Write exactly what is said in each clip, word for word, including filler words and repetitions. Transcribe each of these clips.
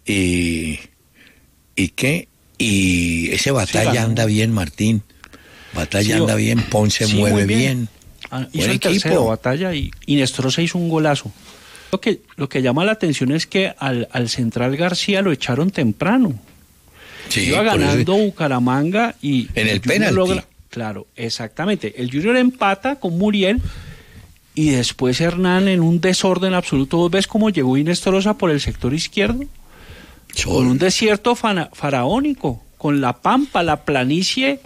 y y qué y ese Batalla sí, anda bien, Martín. Batalla sí, anda bien, Ponce sí, mueve bien. bien. Ah, hizo el equipo. tercero Batalla y, y Nestroza hizo un golazo. Lo que lo que llama la atención es que al, al central García lo echaron temprano. Sí, iba ganando eso... Bucaramanga y en el, el penalti. Logra... Claro, exactamente. El Junior empata con Muriel y después Hernán en un desorden absoluto. ¿Vos ves cómo llegó Inestrosa por el sector izquierdo? Sol. Con un desierto fana... faraónico, con la pampa, la planicie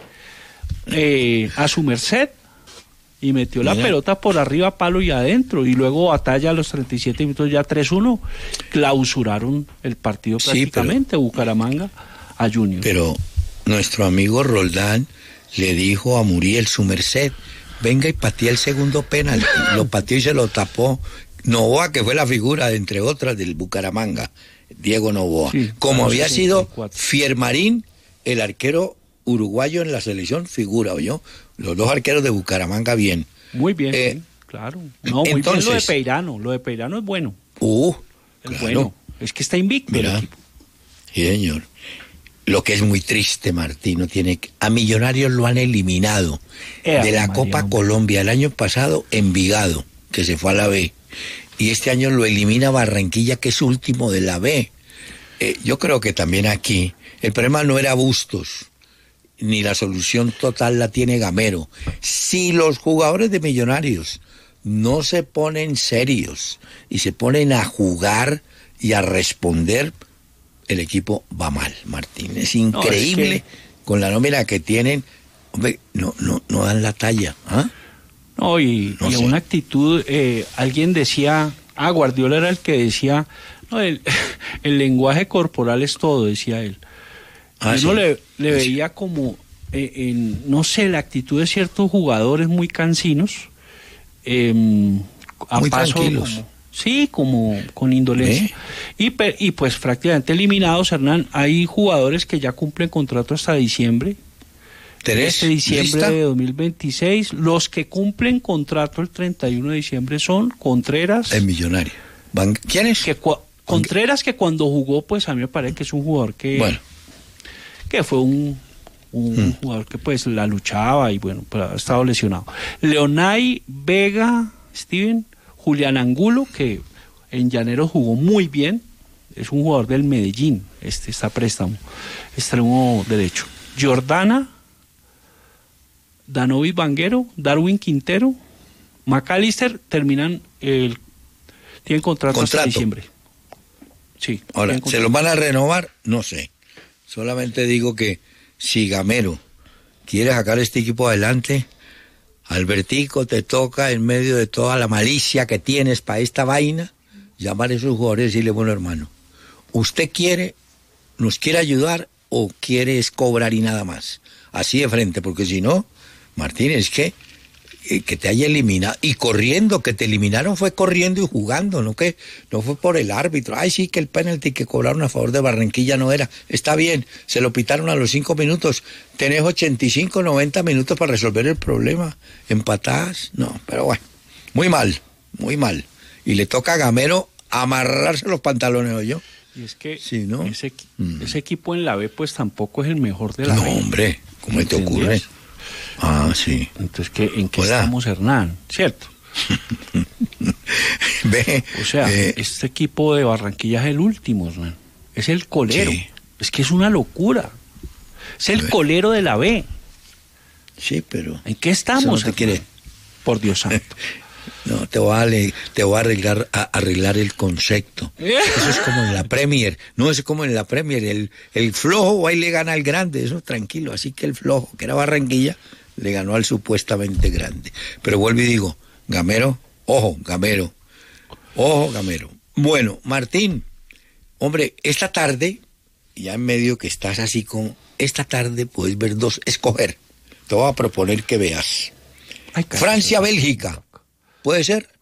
eh, a su merced. Y metió Mira. la pelota por arriba, palo y adentro. Y luego Batalla a los treinta y siete minutos, ya tres uno. Clausuraron el partido prácticamente, sí, pero, Bucaramanga a Junior. Pero nuestro amigo Roldán le dijo a Muriel, su merced, venga y patee el segundo penalti. Lo pateó y se lo tapó. Novoa, que fue la figura, entre otras, del Bucaramanga. Diego Novoa. Sí, Como había sido Fiermarín, el arquero uruguayo en la selección, figura, ¿oyó? Los dos arqueros de Bucaramanga, bien. Muy bien, eh, sí, claro. No, muy entonces, bien lo de Peirano. Lo de Peirano es bueno. Uh, es claro. bueno. Es que está invicto. Mira, el equipo. Sí, señor. Lo que es muy triste, Martín, no tiene... A Millonarios lo han eliminado eh, de la María, Copa hombre. Colombia el año pasado, Envigado, que se fue a la B. Y este año lo elimina Barranquilla, que es último de la B. Eh, yo creo que también aquí el problema no era Bustos, ni la solución total la tiene Gamero. Si los jugadores de Millonarios no se ponen serios y se ponen a jugar y a responder, el equipo va mal, Martín. Es increíble, no, es que... con la nómina que tienen, hombre, no, no, no dan la talla. ¿Ah? No, y, no y una actitud, eh, alguien decía, ah, Guardiola era el que decía, no, el, el lenguaje corporal es todo, decía él. Ah, Yo sí. le, le veía como, eh, en, no sé, la actitud de ciertos jugadores muy cansinos, eh, a muy paso tranquilos. Como, sí, como con indolencia. ¿Eh? Y, y pues prácticamente eliminados, Hernán. Hay jugadores que ya cumplen contrato hasta diciembre. Este diciembre ¿Lista? de dos mil veintiséis. Los que cumplen contrato el treinta y uno de diciembre son Contreras. El Millonario. Van, ¿Quién es? Que, Contreras, que cuando jugó, pues a mí me parece que es un jugador que... Bueno. Que fue un, un hmm. jugador que pues la luchaba y bueno, pues ha estado lesionado. Leonay, Vega, Steven, Julián Angulo, que en Llaneros jugó muy bien. Es un jugador del Medellín. Este está préstamo. Extremo derecho. Jordana, Danovis Vanguero, Darwin Quintero, McAllister terminan el tienen contrato, contrato hasta diciembre. Sí. Ahora, ¿se los van a renovar? No sé. Solamente digo que si Gamero quiere sacar este equipo adelante, Albertico, te toca en medio de toda la malicia que tienes para esta vaina, llamar a esos jugadores y decirle, bueno, hermano, ¿usted quiere, nos quiere ayudar o quiere es cobrar y nada más? Así de frente, porque si no, Martínez, es que, que te haya eliminado, y corriendo, que te eliminaron fue corriendo y jugando, no que no fue por el árbitro. Ay, sí, que el penalti que cobraron a favor de Barranquilla no era. Está bien, se lo pitaron a los cinco minutos. Tenés ochenta y cinco, noventa minutos para resolver el problema. Empatás, no, pero bueno, muy mal, muy mal. Y le toca a Gamero amarrarse los pantalones, ¿oyó? Y es que sí, ¿no? ese, mm. ese equipo en la B, pues tampoco es el mejor de la no, B. No, hombre, ¿cómo te ocurre? Ah, sí. Entonces, ¿qué, ¿en qué Hola. estamos, Hernán? ¿Cierto? Ve, o sea, eh, este equipo de Barranquilla es el último, Hernán. Es el colero. Sí. Es que es una locura. Es el colero de la B. Sí, pero... ¿En qué estamos, no te quiere... Por Dios santo. No, te voy a, te voy a arreglar, a arreglar el concepto. Eso es como en la Premier. No, es como en la Premier. El, el flojo ahí le gana al grande. Eso tranquilo. Así que el flojo, que era Barranquilla, le ganó al supuestamente grande. Pero vuelvo y digo, Gamero, ojo, Gamero. Ojo, Gamero. Bueno, Martín, hombre, esta tarde, ya en medio que estás así como, esta tarde puedes ver dos, escoger. Te voy a proponer que veas. Francia-Bélgica. ¿Puede ser?